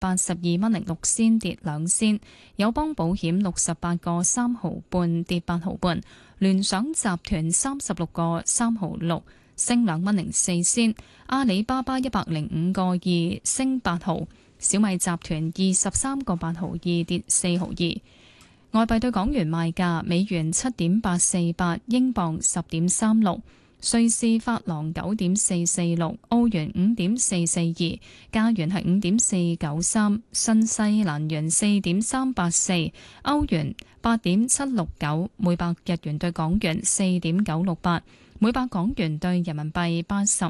82.06，跌2仙。友邦保險68個3毫半，跌8毫半。聯想集團36個3毫6，升2.04仙。阿里巴巴105個2，升8毫。小米集團23個8毫2，跌4毫2。外幣對港元賣價：美元7.848，英鎊10.36，瑞士法郎9.446，澳元5.442，加元係5.493，新西蘭元4.384，歐元8.769，每百日元對港元4.968，每百港元對人民幣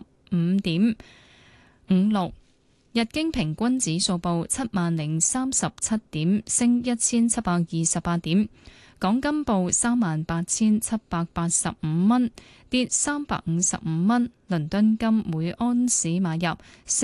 85.56。日經平均指數報70,037點，升1728點。港金報38,785蚊，跌355蚊。倫敦金每安士買入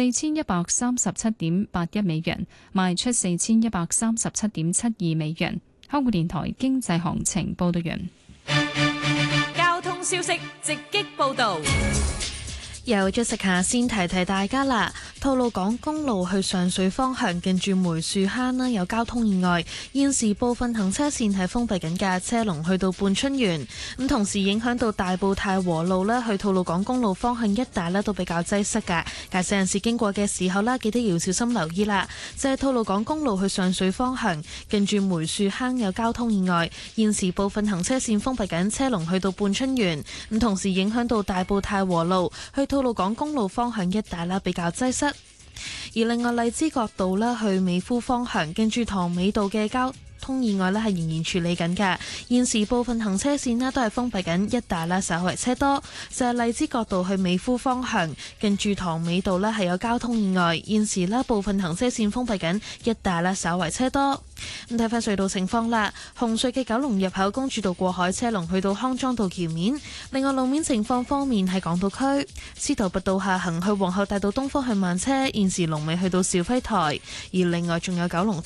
4137.81美元，賣出4137.72美元。香港電台經濟行情報道完。 交通消息直擊報道。 由Jessica先提提大家啦，吐露港公路去上水方向近住梅樹坑啦，有交通意外，現時部分行車線係封閉緊嘅，車龍去到半春園，咁同時影響到大埔太和路啦，去吐露港公路方向一帶咧都比較擠塞㗎，駕駛人士經過嘅時候啦，記得要小心留意啦。就係吐露港公路去上水方向近住梅樹坑有交通意外，現時部分行車線封閉緊，車龍去到半春園，咁同時影響到大埔太和路去吐露港公路方向一帶啦比較擠塞，而另外荔枝角道啦去美孚方向近住塘尾道嘅交通意外咧係仍然處理緊嘅，現時部分行車線咧都係封閉緊，一帶啦稍為車多。就係荔枝角道去美孚方向近住塘尾道咧係有交通意外，現時咧部分行車線封閉緊，一帶啦稍為車多。咁睇翻隧道情況啦，紅隧嘅九龍入口公主道過海車龍去到康莊道橋面。另外路面情況方面喺港島區，司徒拔道下行去皇后大道東方向慢車，現時龍尾去到肇輝台。而另外仲有九龍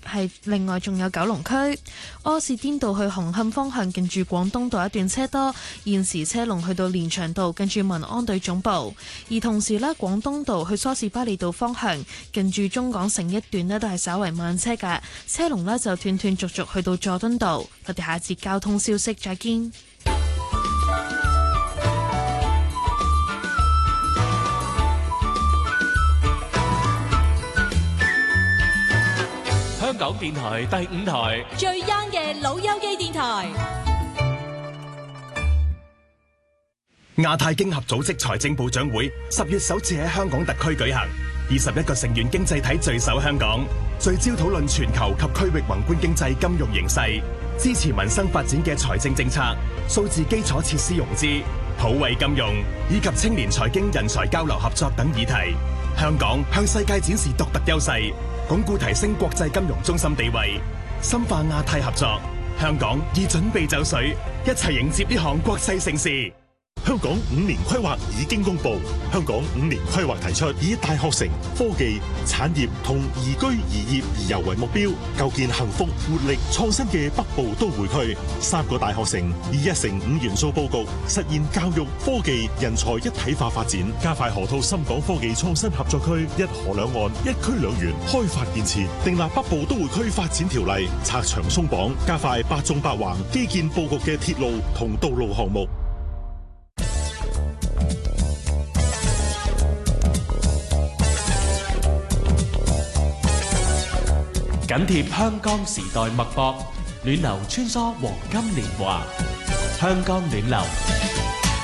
區柯士甸道去紅磡方向近住廣東道一段車多，現時車龍去到連翔道近住民安隊總部。而同時呢，廣東道去梳士巴利道方向近住中港城一段呢都係稍為慢車㗎，車龍呢就斷斷續續去到佐敦道。我哋下一節交通消息再見。 香港電台第5台最 young 嘅老友記電台。 亞太經合組織財政部長會10月首次喺香港特區舉行，21個成員經濟體聚首香港，聚焦討論全球及區域宏觀經濟金融形勢，支持民生發展嘅財政政策、數字基礎設施融資、普惠金融以及青年財經人才交流合作等議題。香港向世界展示獨特優勢，鞏固提升國際金融中心地位，深化亞太合作。香港已準備就緒，一齊迎接呢項國際盛事。 香港5年規劃已經公布，香港5年規劃提出以大學城、科技、產業同宜居宜業宜遊為目標，構建幸福、活力、創新嘅北部都會區。3個大學城以1城5元素佈局，實現教育、科技、人才一體化發展，加快河套深港科技創新合作區，一河兩岸、一區兩園開發建設，訂立北部都會區發展條例，拆牆鬆綁，加快8縱8橫基建佈局嘅鐵路同道路項目。 緊貼香港時代脈搏，暖流穿梭黃金年華。香港暖流